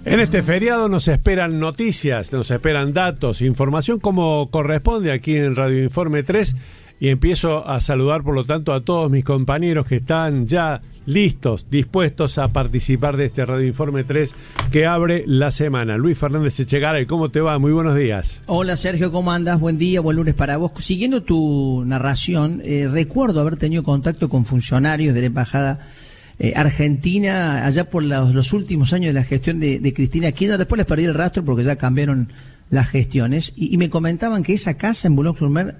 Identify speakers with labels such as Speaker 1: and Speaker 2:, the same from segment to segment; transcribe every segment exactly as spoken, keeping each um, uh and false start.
Speaker 1: En este feriado nos esperan noticias, nos esperan datos, información como corresponde aquí en Radio Informe tres, y empiezo a saludar por lo tanto a todos mis compañeros que están ya listos, dispuestos a participar de este Radio Informe tres que abre la semana. Luis Fernández Echegaray, ¿cómo te va? Muy buenos días.
Speaker 2: Hola Sergio, ¿cómo andas? Buen día, buen lunes para vos. Siguiendo tu narración, eh, recuerdo haber tenido contacto con funcionarios de la Embajada eh, Argentina allá por los, los últimos años de la gestión de, de Cristina Kirchner. Después les perdí el rastro porque ya cambiaron las gestiones y, y me comentaban que esa casa en Boulogne-sur-Mer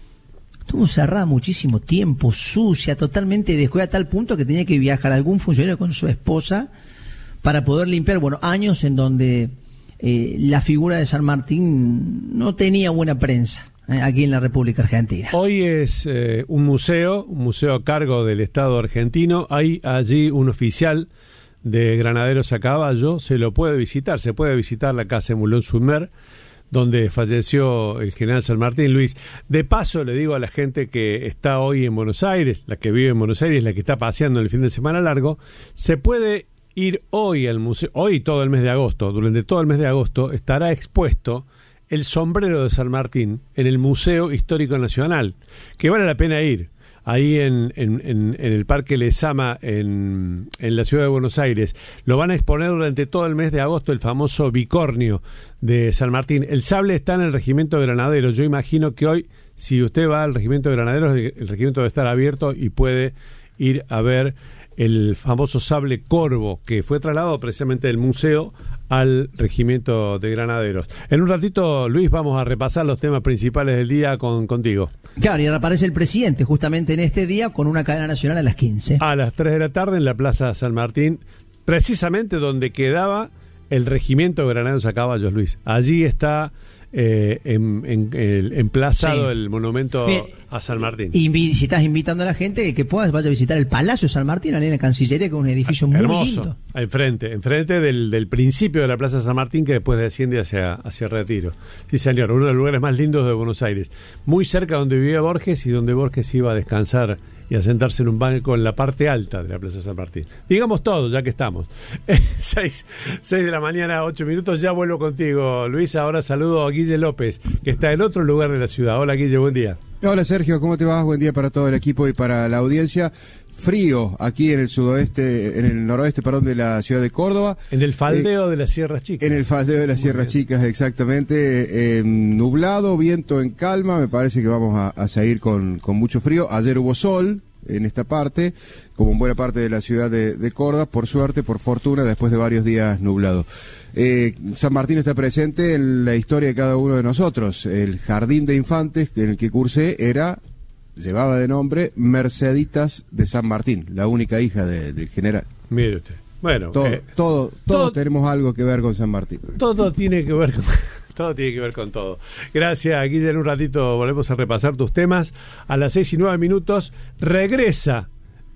Speaker 2: estuvo cerrada muchísimo tiempo, sucia, totalmente descuidada, a tal punto que tenía que viajar algún funcionario con su esposa para poder limpiar, bueno, años en donde eh, la figura de San Martín no tenía buena prensa eh, aquí en la República Argentina.
Speaker 1: Hoy es eh, un museo, un museo a cargo del Estado argentino. Hay allí un oficial de Granaderos a Caballo, se lo puede visitar, se puede visitar la casa en Boulogne-sur-Mer, donde falleció el general San Martín. Luis, de paso le digo a la gente que está hoy en Buenos Aires, la que vive en Buenos Aires, la que está paseando el fin de semana largo, se puede ir hoy al museo, hoy todo el mes de agosto, durante todo el mes de agosto estará expuesto el sombrero de San Martín en el Museo Histórico Nacional, que vale la pena ir. Ahí en, en, en, en el Parque Lezama, en, en la ciudad de Buenos Aires. Lo van a exponer durante todo el mes de agosto, el famoso bicornio de San Martín. El sable está en el Regimiento de Granaderos. Yo imagino que hoy, si usted va al Regimiento de Granaderos, el regimiento debe estar abierto y puede ir a ver el famoso sable corvo, que fue trasladado precisamente del museo al Regimiento de Granaderos. En un ratito, Luis, vamos a repasar los temas principales del día con, contigo.
Speaker 2: Claro, y reaparece el presidente justamente en este día con una cadena nacional a las quince.
Speaker 1: A las tres de la tarde en la Plaza San Martín, precisamente donde quedaba el Regimiento de Granaderos a Caballos, Luis. Allí está eh, en, en, el, emplazado sí. el monumento Bien. a San Martín.
Speaker 2: Y si estás invitando a la gente que puedas, vaya a visitar el Palacio San Martín, en la Cancillería, que es un edificio muy
Speaker 1: hermoso,
Speaker 2: lindo.
Speaker 1: Enfrente, enfrente del, del principio de la Plaza San Martín, que después desciende hacia, hacia Retiro. Sí, señor, uno de los lugares más lindos de Buenos Aires. Muy cerca donde vivía Borges y donde Borges iba a descansar y a sentarse en un banco en la parte alta de la Plaza San Martín. Digamos todo, ya que estamos. seis, seis de la mañana, ocho minutos, ya vuelvo contigo, Luis. Ahora saludo a Guille López, que está en otro lugar de la ciudad. Hola, Guille, buen día.
Speaker 3: Hola, Sergio, ¿cómo te vas? Buen día para todo el equipo y para la audiencia. Frío aquí en el sudoeste, en el noroeste, perdón, de la ciudad de Córdoba.
Speaker 1: En el faldeo eh, de las Sierras Chicas.
Speaker 3: En el faldeo de las Muy Sierras bien. Chicas, exactamente. Eh, nublado, viento en calma, me parece que vamos a, a seguir con, con mucho frío. Ayer hubo sol en esta parte, como en buena parte de la ciudad de, de Córdoba, por suerte, por fortuna, después de varios días nublados. Eh, San Martín está presente en la historia de cada uno de nosotros. El jardín de infantes en el que cursé era, llevaba de nombre Merceditas de San Martín, la única hija de, del general.
Speaker 1: Mire usted. Bueno,
Speaker 3: todo,
Speaker 1: eh,
Speaker 3: todo, todos todo, tenemos algo que ver con San Martín.
Speaker 1: Todo tiene que ver con... Todo tiene que ver con todo. Gracias, Guille. En un ratito volvemos a repasar tus temas. A las seis y nueve minutos regresa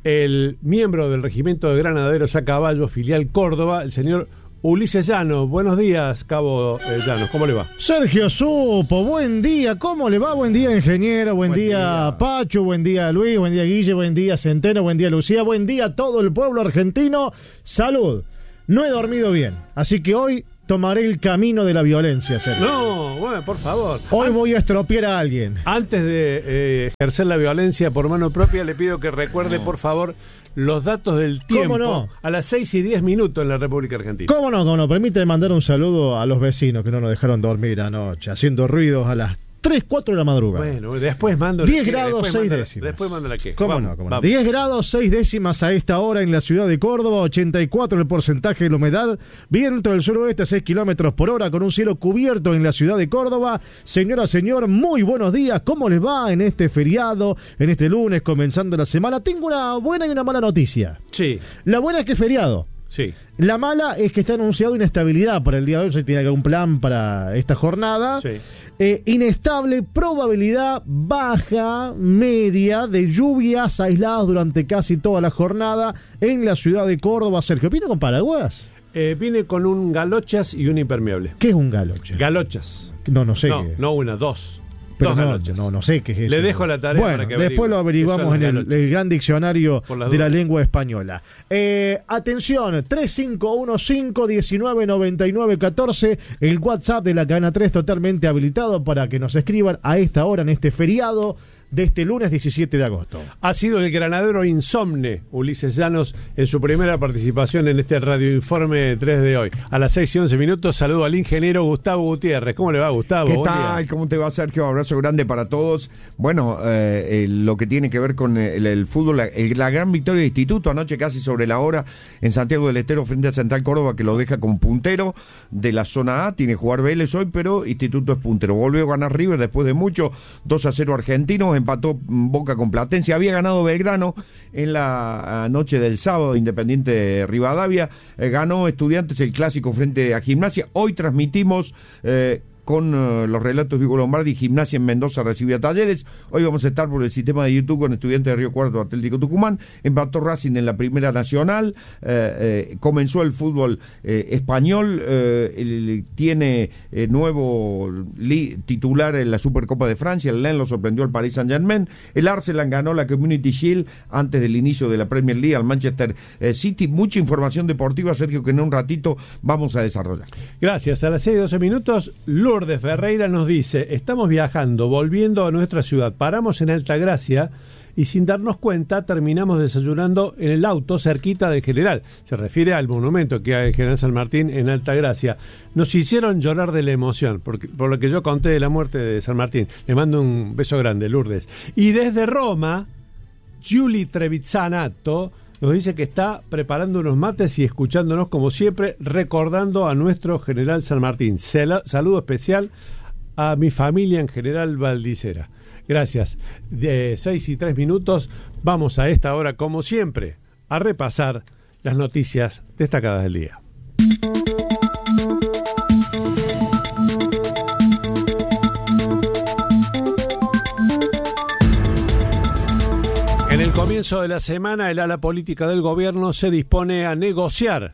Speaker 1: el miembro del Regimiento de Granaderos a Caballo, filial Córdoba, el señor Ulises Llanos. Buenos días, Cabo eh, Llanos. ¿Cómo le va?
Speaker 4: Sergio Supo, buen día. ¿Cómo le va? Buen día, ingeniero. Buen, buen día, día, Pacho. Buen día, Luis. Buen día, Guille. Buen día, Centeno. Buen día, Lucía. Buen día a todo el pueblo argentino. Salud. No he dormido bien, así que hoy tomaré el camino de la violencia, Sergio.
Speaker 1: No, bueno, por favor.
Speaker 4: Hoy voy a estropear a alguien.
Speaker 1: Antes de eh, ejercer la violencia por mano propia, le pido que recuerde, no. por favor, los datos del tiempo.
Speaker 4: ¿Cómo no?
Speaker 1: A las seis y diez minutos en la República Argentina.
Speaker 4: ¿Cómo no? ¿Cómo no? Permíteme mandar un saludo a los vecinos que no nos dejaron dormir anoche, haciendo ruidos a las tres, cuatro de la madrugada.
Speaker 1: Bueno, después mando
Speaker 4: diez grados, seis décimas.
Speaker 1: Después mando la queja.
Speaker 4: ¿Cómo
Speaker 1: vamos,
Speaker 4: no? ¿Cómo no? diez grados, seis décimas a esta hora en la ciudad de Córdoba, ochenta y cuatro el porcentaje de la humedad, viento del suroeste a seis kilómetros por hora, con un cielo cubierto en la ciudad de Córdoba. Señora, señor, muy buenos días. ¿Cómo les va en este feriado, en este lunes, comenzando la semana? Tengo una buena y una mala noticia.
Speaker 1: Sí.
Speaker 4: La buena es que es feriado.
Speaker 1: Sí.
Speaker 4: La mala es que está anunciado inestabilidad para el día de hoy. Se tiene algún plan para esta jornada.
Speaker 1: Sí.
Speaker 4: Eh, inestable, probabilidad baja, media de lluvias aisladas durante casi toda la jornada en la ciudad de Córdoba. Sergio, ¿vino con paraguas?
Speaker 1: Eh, vine con un galochas y un impermeable.
Speaker 4: ¿Qué es un galochas?
Speaker 1: Galochas.
Speaker 4: No, no sé.
Speaker 1: No,
Speaker 4: qué.
Speaker 1: no una, dos.
Speaker 4: Pero
Speaker 1: Dos
Speaker 4: no,
Speaker 1: galochas.
Speaker 4: no, no sé qué es eso.
Speaker 1: Le dejo la tarea
Speaker 4: bueno,
Speaker 1: para que
Speaker 4: después lo averiguamos en el, el gran diccionario de la lengua española. Eh, atención, tres cinco uno cinco uno nueve nueve nueve uno cuatro, el WhatsApp de la cadena tres totalmente habilitado para que nos escriban a esta hora en este feriado de este lunes diecisiete de agosto.
Speaker 1: Ha sido el granadero insomne Ulises Llanos en su primera participación en este radioinforme tres de hoy. A las seis y once minutos saludo al ingeniero Gustavo Gutiérrez. ¿Cómo le va, Gustavo?
Speaker 5: ¿Qué
Speaker 1: Buen
Speaker 5: tal?
Speaker 1: día.
Speaker 5: ¿Cómo te va, Sergio? Abrazo grande para todos. Bueno, eh, eh, lo que tiene que ver con el, el fútbol, la, el, la gran victoria de Instituto anoche casi sobre la hora en Santiago del Estero frente a Central Córdoba, que lo deja como puntero de la zona A. Tiene que jugar Vélez hoy, pero Instituto es puntero. Volvió a ganar River después de mucho, dos a cero argentinos, empató Boca con Platense. Había ganado Belgrano en la noche del sábado, Independiente de Rivadavia. Eh, ganó Estudiantes el clásico frente a Gimnasia. Hoy transmitimos eh, con uh, los relatos de Hugo Lombardi. Gimnasia en Mendoza recibió a Talleres. Hoy vamos a estar por el sistema de YouTube con Estudiantes de Río Cuarto, Atlético Tucumán. Empató Racing en la Primera Nacional. Eh, eh, comenzó el fútbol eh, español. Eh, el, tiene eh, nuevo li, titular en la Supercopa de Francia. El Lens lo sorprendió al Paris Saint-Germain. El Arsenal ganó la Community Shield antes del inicio de la Premier League al Manchester eh, City. Mucha información deportiva, Sergio, que en un ratito vamos a desarrollar.
Speaker 1: Gracias. A las seis y doce minutos, Lourdes Ferreira nos dice: estamos viajando, volviendo a nuestra ciudad, paramos en Altagracia y sin darnos cuenta terminamos desayunando en el auto cerquita del General. Se refiere al monumento que hay el General San Martín en Altagracia. Nos hicieron llorar de la emoción, porque, por lo que yo conté de la muerte de San Martín. Le mando un beso grande, Lourdes. Y desde Roma, Giuli Trevizzanato nos dice que está preparando unos mates y escuchándonos como siempre, recordando a nuestro General San Martín. Saludo especial a mi familia en General Valdicera. Gracias. De seis y tres minutos vamos a esta hora, como siempre, a repasar las noticias destacadas del día. En el comienzo de la semana, el ala política del gobierno se dispone a negociar,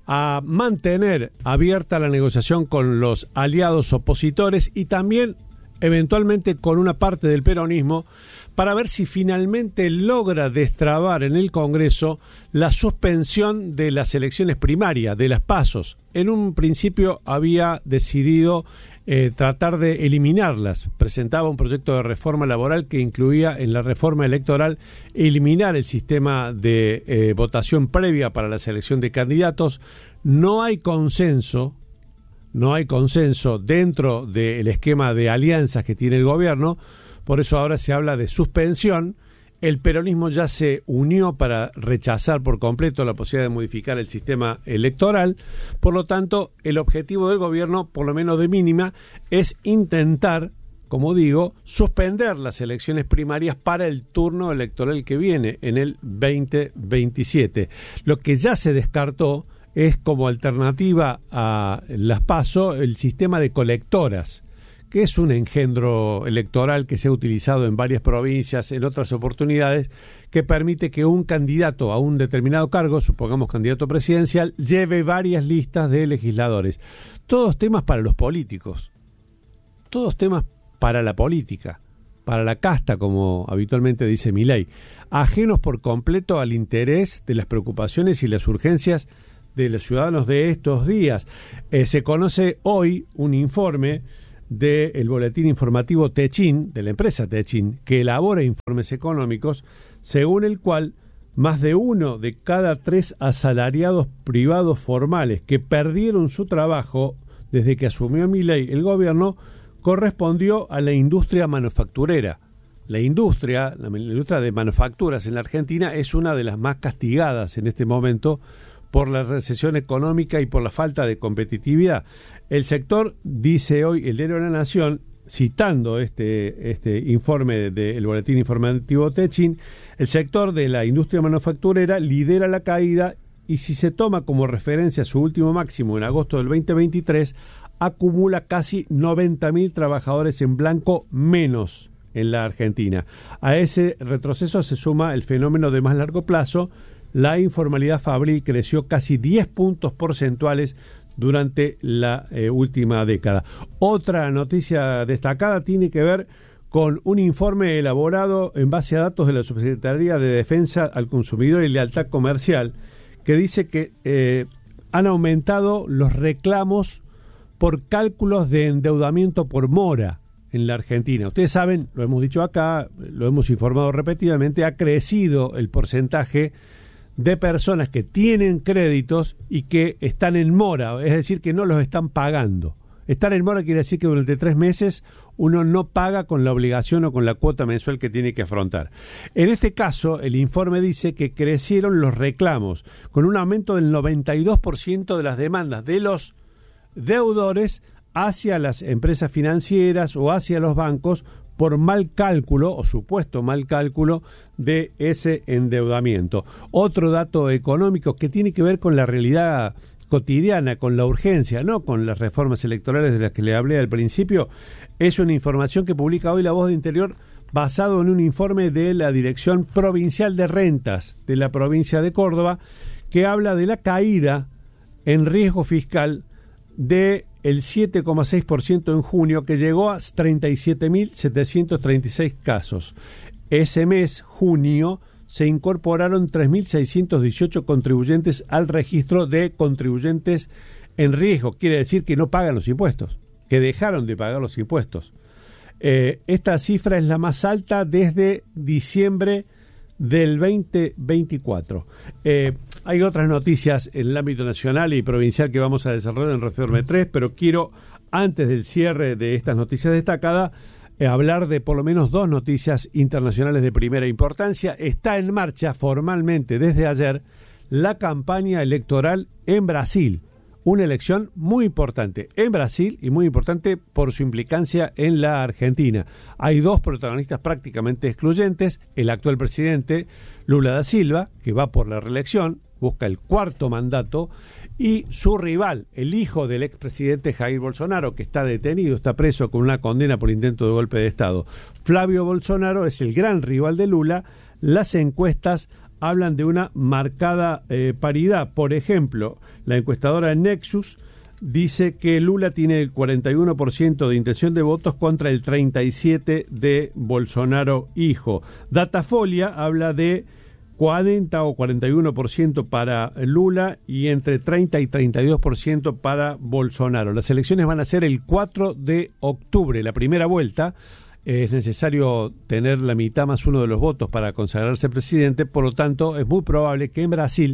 Speaker 1: a mantener abierta la negociación con los aliados opositores y también eventualmente con una parte del peronismo para ver si finalmente logra destrabar en el Congreso la suspensión de las elecciones primarias, de las PASOs. En un principio había decidido eh, tratar de eliminarlas. Presentaba un proyecto de reforma laboral que incluía en la reforma electoral eliminar el sistema de eh, votación previa para la selección de candidatos. No hay consenso. No hay consenso dentro del esquema de alianzas que tiene el gobierno, por eso ahora se habla de suspensión. El peronismo ya se unió para rechazar por completo la posibilidad de modificar el sistema electoral, por lo tanto, el objetivo del gobierno, por lo menos de mínima, es intentar, como digo, suspender las elecciones primarias para el turno electoral que viene en el veinte veintisiete. Lo que ya se descartó es como alternativa a las PASO el sistema de colectoras, que es un engendro electoral que se ha utilizado en varias provincias, en otras oportunidades, que permite que un candidato a un determinado cargo, supongamos candidato presidencial, lleve varias listas de legisladores. Todos temas para los políticos, todos temas para la política, para la casta, como habitualmente dice Milei, ajenos por completo al interés de las preocupaciones y las urgencias de los ciudadanos de estos días. Eh, se conoce hoy un informe del boletín informativo Techin, de la empresa Techin, que elabora informes económicos, según el cual más de uno de cada tres asalariados privados formales que perdieron su trabajo desde que asumió Milei el gobierno correspondió a la industria manufacturera. La industria, la industria de manufacturas en la Argentina es una de las más castigadas en este momento por la recesión económica y por la falta de competitividad. El sector, dice hoy el diario de la Nación, citando este, este informe del boletín informativo Techin, el sector de la industria manufacturera lidera la caída y si se toma como referencia su último máximo en agosto del veinte veintitrés, acumula casi noventa mil trabajadores en blanco menos en la Argentina. A ese retroceso se suma el fenómeno de más largo plazo. La informalidad fabril creció casi diez puntos porcentuales durante la eh, última década. Otra noticia destacada tiene que ver con un informe elaborado en base a datos de la Subsecretaría de Defensa al Consumidor y Lealtad Comercial, que dice que eh, han aumentado los reclamos por cálculos de endeudamiento por mora en la Argentina. Ustedes saben, lo hemos dicho acá, lo hemos informado repetidamente, ha crecido el porcentaje de personas que tienen créditos y que están en mora, es decir, que no los están pagando. Estar en mora quiere decir que durante tres meses uno no paga con la obligación o con la cuota mensual que tiene que afrontar. En este caso, el informe dice que crecieron los reclamos, con un aumento del noventa y dos por ciento de las demandas de los deudores hacia las empresas financieras o hacia los bancos por mal cálculo o supuesto mal cálculo de ese endeudamiento. Otro dato económico que tiene que ver con la realidad cotidiana, con la urgencia, no con las reformas electorales de las que le hablé al principio, es una información que publica hoy La Voz de Interior basado en un informe de la Dirección Provincial de Rentas de la provincia de Córdoba, que habla de la caída en riesgo fiscal de el siete coma seis por ciento en junio, que llegó a treinta y siete mil setecientos treinta y seis casos. Ese mes, junio, se incorporaron tres mil seiscientos dieciocho contribuyentes al registro de contribuyentes en riesgo. Quiere decir que no pagan los impuestos, que dejaron de pagar los impuestos. Eh, esta cifra es la más alta desde diciembre del veinte veinticuatro. Eh, hay otras noticias en el ámbito nacional y provincial que vamos a desarrollar en Reforma tres, pero quiero, antes del cierre de estas noticias destacadas, eh, hablar de por lo menos dos noticias internacionales de primera importancia. Está en marcha formalmente desde ayer la campaña electoral en Brasil. Una elección muy importante en Brasil y muy importante por su implicancia en la Argentina. Hay dos protagonistas prácticamente excluyentes: el actual presidente Lula da Silva, que va por la reelección, busca el cuarto mandato, y su rival, el hijo del expresidente Jair Bolsonaro, que está detenido, está preso con una condena por intento de golpe de Estado. Flavio Bolsonaro es el gran rival de Lula. Las encuestas hablan de una marcada eh, paridad. Por ejemplo, la encuestadora Nexus dice que Lula tiene el cuarenta y uno por ciento de intención de votos contra el treinta y siete por ciento de Bolsonaro hijo. Datafolia habla de cuarenta o cuarenta y uno por ciento para Lula y entre treinta y treinta y dos por ciento para Bolsonaro. Las elecciones van a ser el cuatro de octubre, la primera vuelta. Es necesario tener la mitad más uno de los votos para consagrarse presidente, por lo tanto es muy probable que en Brasil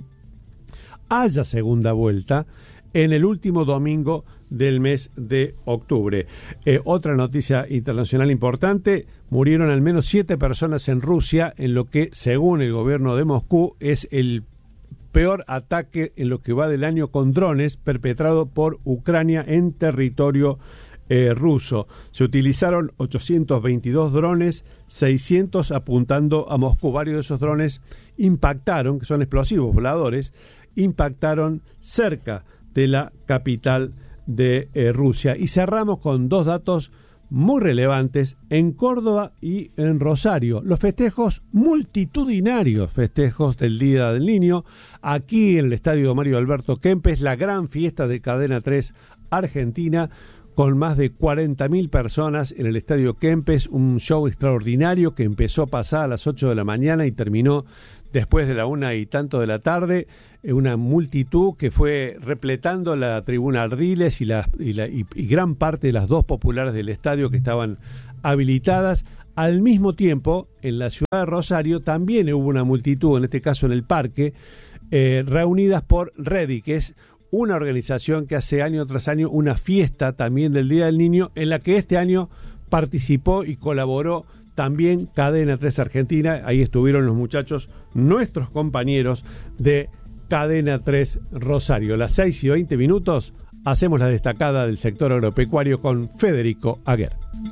Speaker 1: haya segunda vuelta en el último domingo del mes de octubre. Eh, otra noticia internacional importante: murieron al menos siete personas en Rusia en lo que, según el gobierno de Moscú, es el peor ataque en lo que va del año con drones perpetrado por Ucrania en territorio Eh, ruso. Se utilizaron ochocientos veintidós drones, seiscientos apuntando a Moscú. Varios de esos drones impactaron, que son explosivos voladores, impactaron cerca de la capital de eh, Rusia. Y cerramos con dos datos muy relevantes en Córdoba y en Rosario. Los festejos multitudinarios, festejos del Día del Niño, aquí en el estadio Mario Alberto Kempes, la gran fiesta de Cadena tres Argentina, con más de cuarenta mil personas en el Estadio Kempes, un show extraordinario que empezó pasada a las ocho de la mañana y terminó después de la una y tanto de la tarde, una multitud que fue repletando la tribuna Ardiles y, la, y, la, y, y gran parte de las dos populares del estadio que estaban habilitadas. Al mismo tiempo, en la ciudad de Rosario también hubo una multitud, en este caso en el parque, eh, reunidas por Ready, que es una organización que hace año tras año una fiesta también del Día del Niño, en la que este año participó y colaboró también Cadena tres Argentina. Ahí estuvieron los muchachos, nuestros compañeros de Cadena tres Rosario. Las seis y veinte minutos, hacemos la destacada del sector agropecuario con Federico Aguer.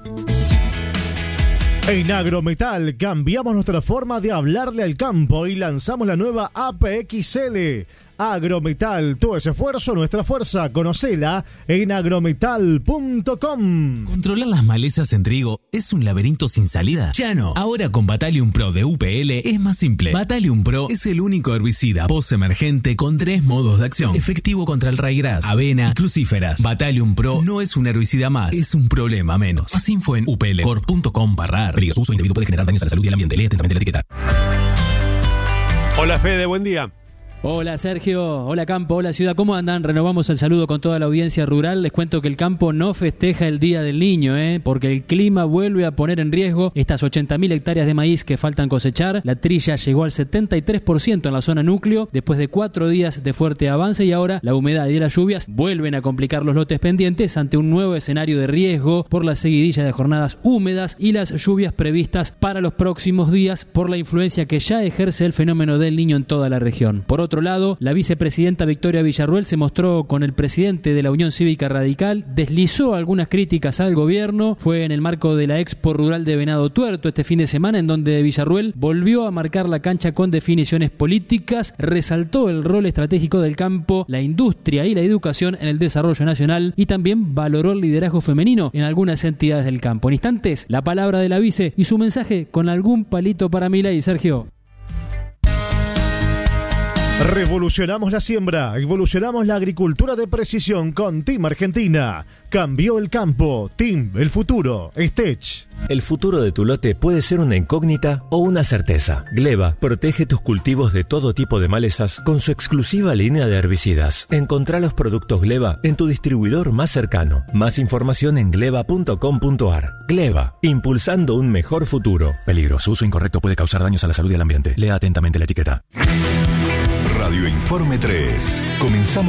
Speaker 4: En Agrometal cambiamos nuestra forma de hablarle al campo y lanzamos la nueva A P X L. Agrometal, tu esfuerzo, nuestra fuerza. Conocela en agrometal punto com.
Speaker 6: Controlar las malezas en trigo es un laberinto sin salida. Ya no. Ahora con Battalion Pro de U P L es más simple. Battalion Pro es el único herbicida post-emergente con tres modos de acción. Efectivo contra el raigras, avena y crucíferas. Battalion Pro no es un herbicida más, es un problema menos. Más info en u p l corp punto com barra peligroso uso indebido puede generar daños a la salud y al ambiente. Lee atentamente la etiqueta.
Speaker 1: Hola Fede, buen día.
Speaker 7: Hola Sergio, hola Campo, hola Ciudad, ¿cómo andan? Renovamos el saludo con toda la audiencia rural. Les cuento que el campo no festeja el Día del Niño, ¿eh? porque el clima vuelve a poner en riesgo estas ochenta mil hectáreas de maíz que faltan cosechar. La trilla llegó al setenta y tres por ciento en la zona núcleo después de cuatro días de fuerte avance y ahora la humedad y las lluvias vuelven a complicar los lotes pendientes ante un nuevo escenario de riesgo por la seguidilla de jornadas húmedas y las lluvias previstas para los próximos días por la influencia que ya ejerce el fenómeno del Niño en toda la región. Por otro lado, la vicepresidenta Victoria Villarruel se mostró con el presidente de la Unión Cívica Radical, deslizó algunas críticas al gobierno, fue en el marco de la Expo Rural de Venado Tuerto este fin de semana en donde Villarruel volvió a marcar la cancha con definiciones políticas, resaltó el rol estratégico del campo, la industria y la educación en el desarrollo nacional y también valoró el liderazgo femenino en algunas entidades del campo. En instantes, la palabra de la vice y su mensaje con algún palito para Milei, Sergio.
Speaker 4: Revolucionamos la siembra, evolucionamos la agricultura de precisión con Team Argentina. Cambió el campo, Team, el futuro, Stech.
Speaker 8: El futuro de tu lote puede ser una incógnita o una certeza. Gleba protege tus cultivos de todo tipo de malezas con su exclusiva línea de herbicidas. Encontrá los productos Gleba en tu distribuidor más cercano. Más información en gleba punto com punto a r. Gleba, impulsando un mejor futuro. Peligro, su uso incorrecto puede causar daños a la salud y al ambiente. Lea atentamente la etiqueta.
Speaker 9: Radio Informe tres. Comenzamos.